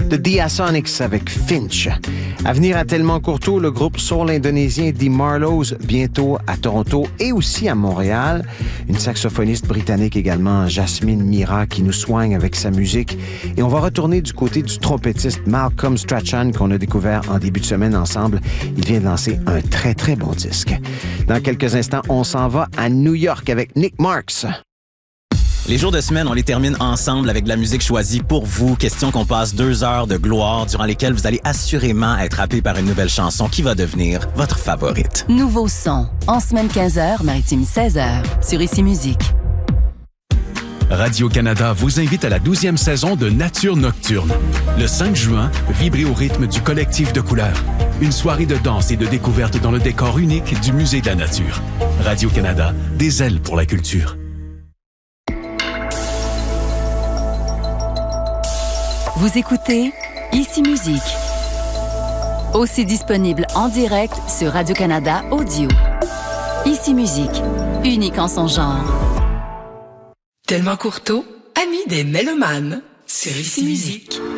The Diasonics avec Finch. À venir à Tellement Courteau, le groupe soul indonésien The Marlows, bientôt à Toronto et aussi à Montréal. Une saxophoniste britannique également, Jasmine Mira, qui nous soigne avec sa musique. Et on va retourner du côté du trompettiste Malcolm Strachan qu'on a découvert en début de semaine ensemble. Il vient de lancer un très, très bon disque. Dans quelques instants, on s'en va à New York avec Nick Marks. Les jours de semaine, on les termine ensemble avec de la musique choisie pour vous. Question qu'on passe 2 heures de gloire durant lesquelles vous allez assurément être happé par une nouvelle chanson qui va devenir votre favorite. Nouveau son, en semaine 15h, maritime 16h, sur Ici Musique. Radio-Canada vous invite à la 12e saison de Nature Nocturne. Le 5 juin, vibrez au rythme du collectif de couleurs. Une soirée de danse et de découverte dans le décor unique du Musée de la Nature. Radio-Canada, des ailes pour la culture. Vous écoutez Ici Musique. Aussi disponible en direct sur Radio-Canada Audio. Ici Musique, unique en son genre. Tellement Courteau, ami des mélomanes, sur Ici Musique.